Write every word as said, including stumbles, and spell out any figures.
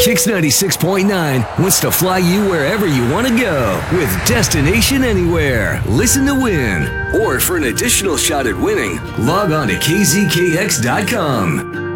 Kix ninety-six point nine wants to fly you wherever you want to go with Destination Anywhere. Listen to win. Or for an additional shot at winning, log on to K Z K X dot com.